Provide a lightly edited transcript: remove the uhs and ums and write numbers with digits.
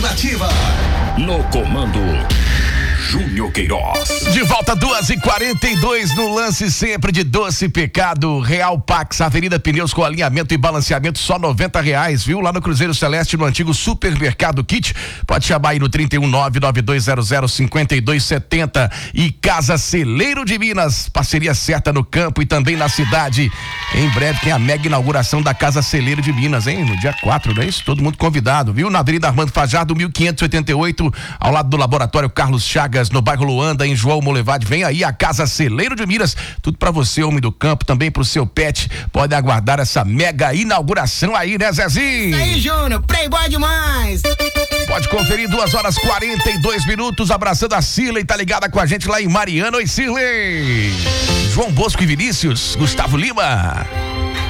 Nativa. No comando, Júnior Queiroz. De volta 2h42 no lance sempre de Doce Pecado. Real Pax, Avenida Pneus com alinhamento e balanceamento só R$90, viu? Lá no Cruzeiro Celeste, no antigo Supermercado Kit. Pode chamar aí no 31992005270. E Casa Celeiro de Minas, parceria certa no campo e também na cidade. Em breve tem a mega inauguração da Casa Celeiro de Minas, hein? No dia 4, não é isso? Todo mundo convidado, viu? Na Avenida Armando Fajardo, 1588, ao lado do Laboratório Carlos Chagas, no bairro Luanda, em João Molevade. Vem aí a Casa Celeiro de Minas, tudo pra você, homem do campo, também pro seu pet. Pode aguardar essa mega inauguração aí, né, Zezinho? Isso aí, Júnior, playboy demais. Pode conferir, 2h42, abraçando a Cirlei, tá ligada com a gente lá em Mariana. Oi, Cirlei. João Bosco e Vinícius, Gustavo Lima.